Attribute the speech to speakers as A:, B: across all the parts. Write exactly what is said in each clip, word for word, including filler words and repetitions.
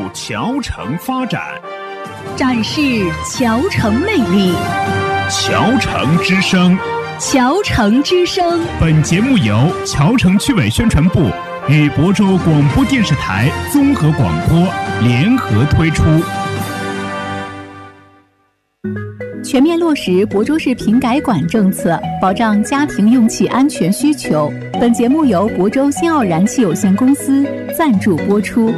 A: 桥城发展，
B: 展示桥城魅力。
A: 桥城之声，
B: 桥城之声。
A: 本节目由桥城区委宣传部与亳州广播电视台综合广播联合推出。
B: 全面落实亳州市品改管政策，保障家庭用气安全需求。本节目由亳州新奥燃气有限公司赞助播出。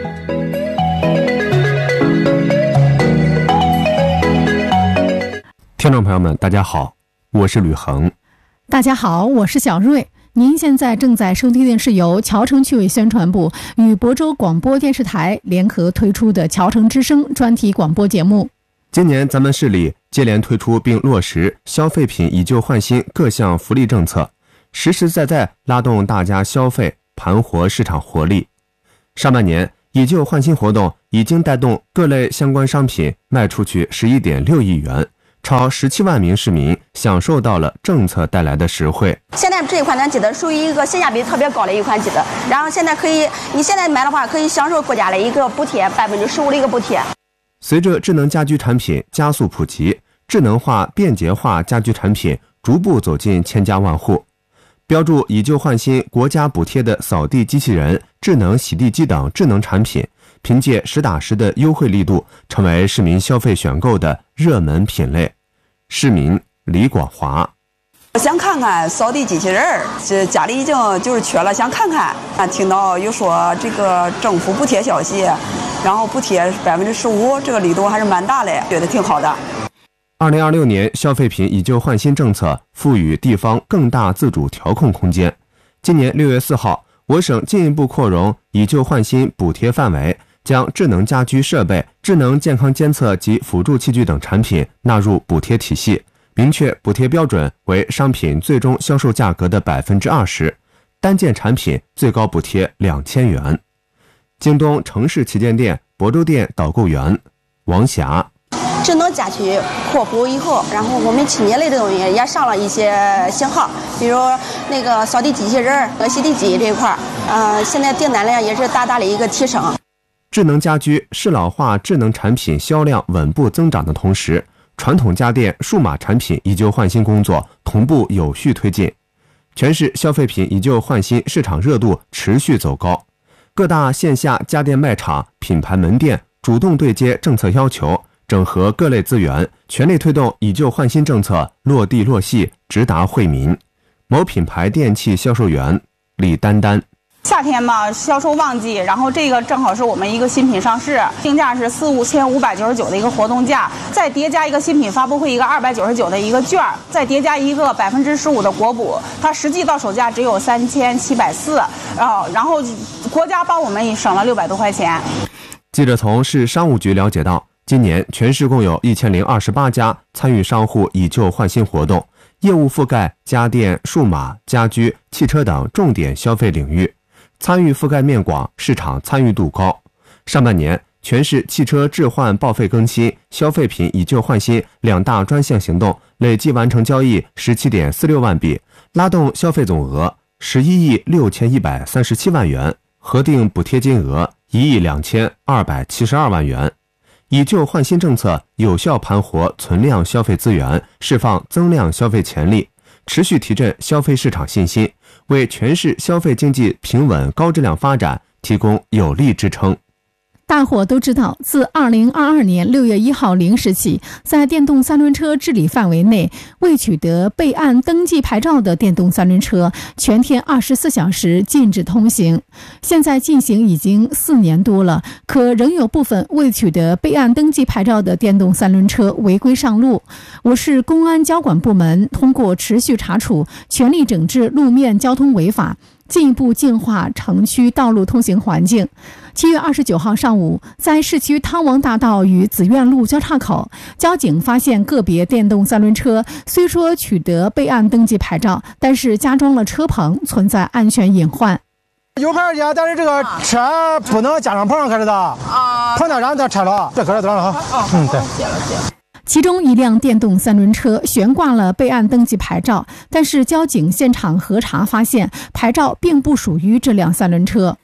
C: 听众朋友们，大家好，我是吕恒。
D: 大家好，我是小瑞。您现在正在收听的是由桥城区委宣传部与亳州广播电视台联合推出的桥城之声专题广播节目。
C: 今年咱们市里接连推出并落实消费品以旧换新各项福利政策，实实在在拉动大家消费，盘活市场活力。上半年以旧换新活动已经带动各类相关商品卖出去 十一点六亿元，超十七万名市民享受到了政策带来的实惠。
E: 现在这一款呢机子属于一个性价比特别高的一款机子，然后现在可以，你现在买的话可以享受国家的一个补贴，百分之十五的一个补贴。
C: 随着智能家居产品加速普及，智能化、便捷化家居产品逐步走进千家万户。标注以旧换新国家补贴的扫地机器人、智能洗地机等智能产品，凭借实打实的优惠力度，成为市民消费选购的热门品类。市民李广华：
F: 我想看看扫地机器人，这家里已经就是缺了，想看看。听到有说这个政府补贴消息，然后补贴百分之十五，这个力度还是蛮大的，觉得挺好的。
C: 二零二六年消费品以旧换新政策赋予地方更大自主调控空间。今年六月四号，我省进一步扩容以旧换新补贴范围，将智能家居设备、智能健康监测及辅助器具等产品纳入补贴体系，明确补贴标准为商品最终销售价格的 百分之二十， 单件产品最高补贴两千元。京东城市旗舰店亳州店导购员王霞：
E: 智能家居扩补以后，然后我们清洁类的东西也上了一些型号，比如那个扫地机器人、洗地机这一块，呃，现在订单量也是大大的一个提升。
C: 智能家居适老化智能产品销量稳步增长的同时，传统家电数码产品以旧换新工作同步有序推进，全市消费品以旧换新市场热度持续走高。各大线下家电卖场、品牌门店主动对接政策要求，整合各类资源，全力推动以旧换新政策落地落细，直达惠民。某品牌电器销售员李丹丹：
G: 夏天嘛，销售旺季，然后这个正好是我们一个新品上市，定价是四五千五百九十九的一个活动价，再叠加一个新品发布会一个二百九十九的一个券，再叠加一个百分之十五的国补，它实际到手价只有三千七百四，然后然后国家帮我们也省了六百多块钱。
C: 记者从市商务局了解到，今年全市共有一千零二十八家参与商户以旧换新活动，业务覆盖家电、数码、家居、汽车等重点消费领域。参与覆盖面广，市场参与度高。上半年，全市汽车置换报废更新、消费品以旧换新两大专项行动累计完成交易 十七点四六万笔，拉动消费总额十一亿六千一百三十七万元，核定补贴金额一亿两千二百七十二万元。以旧换新政策有效盘活存量消费资源，释放增量消费潜力，持续提振消费市场信心，为全市消费经济平稳高质量发展提供有力支撑。
D: 大伙都知道，自二零二二年六月一号零时起，在电动三轮车治理范围内，未取得备案登记牌照的电动三轮车全天二十四小时禁止通行。现在进行已经四年多了，可仍有部分未取得备案登记牌照的电动三轮车违规上路。我市公安交管部门通过持续查处，全力整治路面交通违法，进一步净化城区道路通行环境。七月二十九号上午，在市区汤王大道与紫苑路交叉口，交警发现个别电动三轮车虽说取得备案登记牌照，但是加装了车棚，存在安全隐患。
H: 有牌的，但是这个车不能加上棚上，可是的啊，棚上让它拆了，这可是得了哈。嗯，对。
D: 其中一辆电动三轮车悬挂了备案登记牌照，但是交警现场核查发现，牌照并不属于这辆三轮车。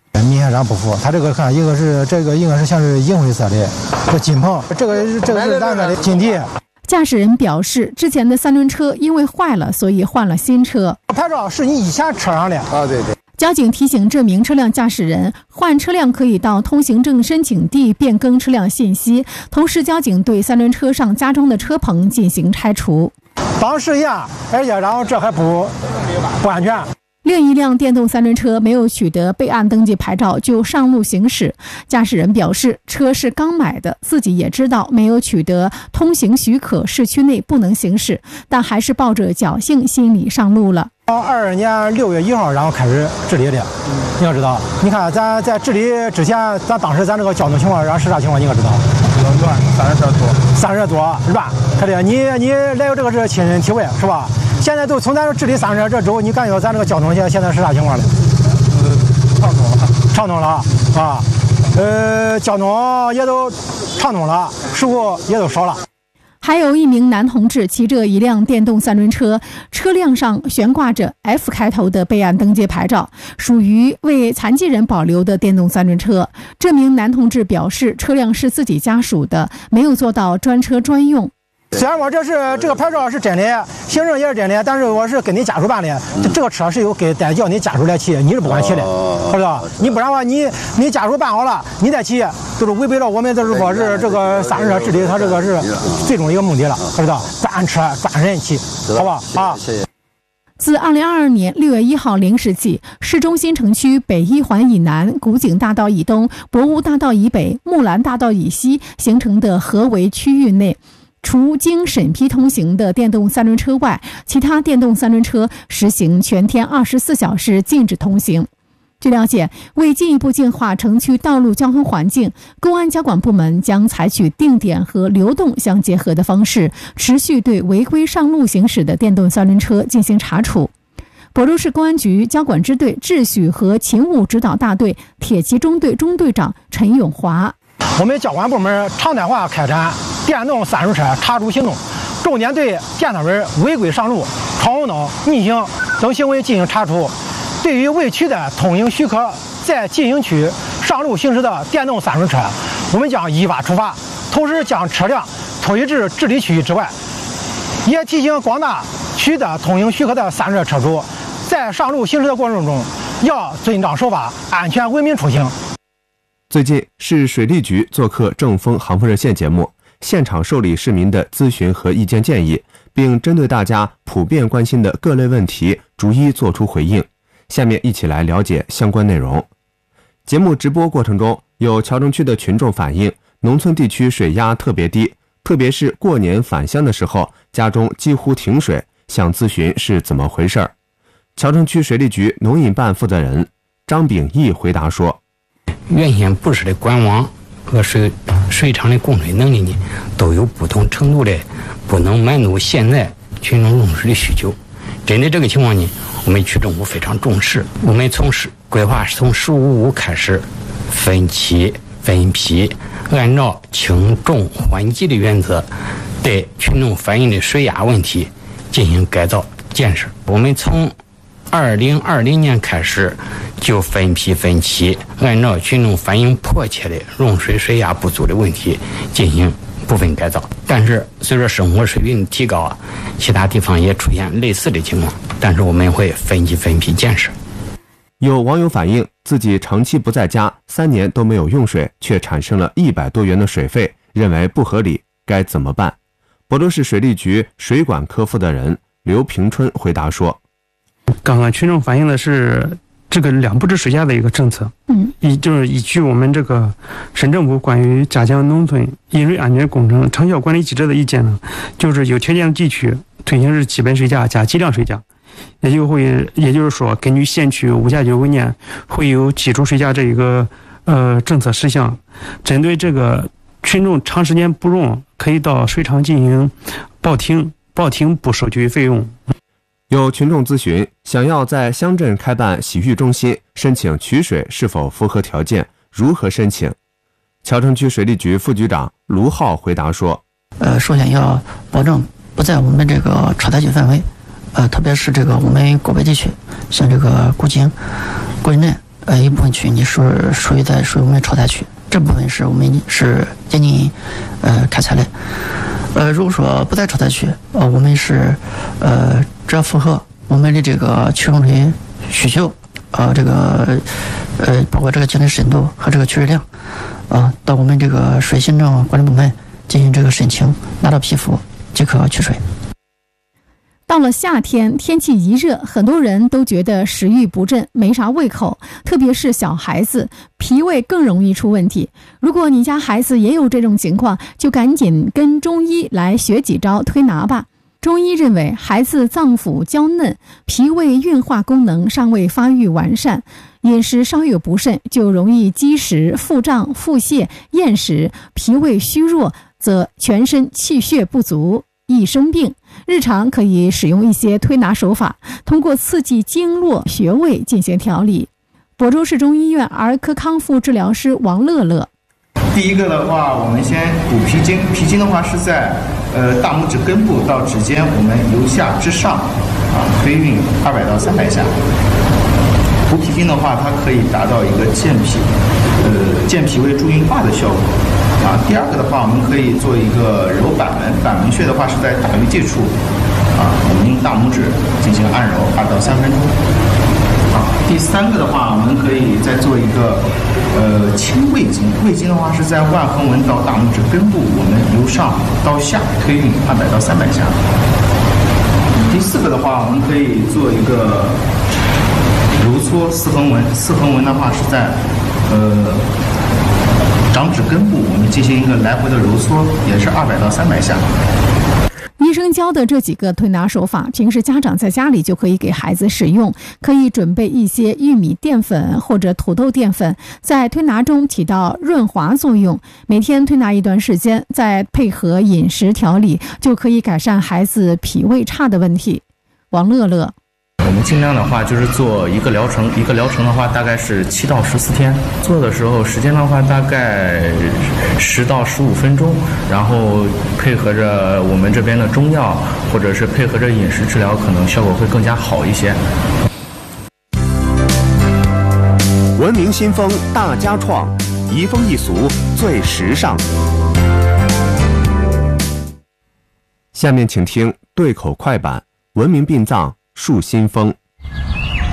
H: 明显上不符，它这个看一个是这个应该是像是银灰色的，这金棚，这个这个是蓝色的金地。
D: 驾驶人表示，之前的三轮车因为坏了，所以换了新车。
H: 牌照是你以前车上的
I: 啊，对对。
D: 交警提醒这名车辆驾驶人，换车辆可以到通行证申请地变更车辆信息。同时，交警对三轮车上加装的车棚进行拆除，
H: 当时呀，而且然后这还不不安全。
D: 另一辆电动三轮车没有取得备案登记牌照就上路行驶，驾驶人表示车是刚买的，自己也知道没有取得通行许可，市区内不能行驶，但还是抱着侥幸心理上路了。
H: 二二年六月一号，然后开始治理的。你要知道，你看咱在治理之前，咱当时咱这个交通情况，然后是啥情况？你可知道？
I: 乱，三轮车多，
H: 三轮车多乱。他这你你来有这个是亲身体会是吧？现在都从咱这治理三轮车这之后，你感觉咱这个交通现在现在是啥情况了？
I: 畅通了，
H: 畅通了啊！呃，交通也都畅通了，事故也都少了。
D: 还有一名男同志骑着一辆电动三轮车，车辆上悬挂着 F 开头的备案登记牌照，属于为残疾人保留的电动三轮车。这名男同志表示，车辆是自己家属的，没有做到专车专用。
H: 虽然我这是这个牌照是真的，行政也是真的，但是我是跟你家属办的，嗯、这个车是由给代叫你家属来骑，你是不管骑的，是吧？你不然的话，你你家属办好了，你再骑，都是违背了我们就是说是这个三轮车治理，它这个是最终一个目的了，知道？专车专人骑，好吧？啊，谢谢。
D: 自二零二二年六月一号零时起，市中心城区北一环以南、古井大道以东、博物大道以北、木兰大道以西形成的合围区域内，除经审批通行的电动三轮车外，其他电动三轮车实行全天二十四小时禁止通行。据了解，为进一步净化城区道路交通环境，公安交管部门将采取定点和流动相结合的方式，持续对违规上路行驶的电动三轮车进行查处。亳州市公安局交管支队秩序和勤务指导大队铁骑中队中队长陈永华：
H: 我们交管部门常态化开展电动三轮车查处行动，重点对电动人违规上路、闯红灯、逆行等行为进行查处。对于未取得通行许可在禁行区上路行驶的电动三轮车，我们将依法处罚，同时将车辆拖移至治理区域之外。也提醒广大取得通行许可的三轮车车主，在上路行驶的过程中要遵章守法，安全文明出行。
C: 最近，市水利局做客正风航风热线节目，现场受理市民的咨询和意见建议，并针对大家普遍关心的各类问题逐一作出回应。下面一起来了解相关内容。节目直播过程中，有谯城区的群众反映，农村地区水压特别低，特别是过年返乡的时候，家中几乎停水，想咨询是怎么回事儿。谯城区水利局农引办负责人张秉义回答说：
J: 原先布置的管网和水水厂的供水能力呢，都有不同程度的不能满足现在群众用水的需求。针对这个情况呢，我们区政府非常重视，我们从事规划是从十五五开始分期分批，按照轻重缓急的原则，对群众反映的水压问题进行改造建设。我们从二零二零年开始就分批分期，按照群众反映迫切的用水水压不足的问题进行部分改造。但是随着生活水平的提高啊，其他地方也出现类似的情况，但是我们会分期分批建设。
C: 有网友反映，自己长期不在家，三年都没有用水，却产生了一百多元的水费，认为不合理，该怎么办？亳州市水利局水管科负责人刘平春回答说：
K: 刚刚群众反映的是这个两不止水价的一个政策，嗯，依就是依据我们这个省政府关于加强农村饮水安全工程长效管理机制的意见呢，就是有条件的地区推行是基本水价加计量水价，也就会也就是说，根据县区物价局文件会有基础水价这一个呃政策事项，针对这个群众长时间不用，可以到水厂进行报停，报停不收取费用。
C: 有群众咨询，想要在乡镇开办洗浴中心，申请取水是否符合条件，如何申请？谯城区水利局副局长卢浩回答说：
L: 呃，首先要保证不在我们这个车载区范围，呃，特别是这个我们国北地区，像这个古井、古井镇呃一部分区你是属于在属于我们超载区，这部分是我们是进行呃开采的。呃，如果说不在超载区，呃，我们是呃只要符合我们的这个取用水需求，呃，这个呃包括这个井的深度和这个取水量，呃，到我们这个水行政管理部门进行这个申请，拿到批复即可取水。
D: 到了夏天，天气一热，很多人都觉得食欲不振，没啥胃口，特别是小孩子，脾胃更容易出问题。如果你家孩子也有这种情况，就赶紧跟中医来学几招推拿吧。中医认为，孩子脏腑娇嫩，脾胃运化功能尚未发育完善，饮食稍有不慎，就容易积食、腹胀、腹泻、厌食，脾胃虚弱，则全身气血不足，易生病。日常可以使用一些推拿手法，通过刺激经络穴位进行调理。亳州市中医院儿科康复治疗师王乐乐。
M: 第一个的话，我们先补脾经，脾经的话是在呃大拇指根部到指尖，我们由下至上啊推运二百到三百下。补脾经的话，它可以达到一个健脾，呃健脾胃助运化的效果。啊，第二个的话，我们可以做一个揉板门，板门穴的话是在大鱼际处，啊，我们用大拇指进行按揉二到三分钟。啊，第三个的话，我们可以再做一个呃清胃经，胃经的话是在腕横纹到大拇指根部，我们由上到下推运二百到三百下。第四个的话，我们可以做一个揉搓四横纹，四横纹的话是在呃。掌指根部，我们进行一个来回的揉搓，也是二百到三百下。
D: 医生教的这几个推拿手法，平时家长在家里就可以给孩子使用。可以准备一些玉米淀粉或者土豆淀粉，在推拿中起到润滑作用。每天推拿一段时间，再配合饮食调理，就可以改善孩子脾胃差的问题。王乐乐。
N: 我们尽量的话就是做一个疗程，一个疗程的话大概是七到十四天。做的时候时间的话大概十到十五分钟，然后配合着我们这边的中药，或者是配合着饮食治疗，可能效果会更加好一些。
C: 文明新风大家创，移风易俗最时尚。下面请听对口快板，文明殡葬树新风。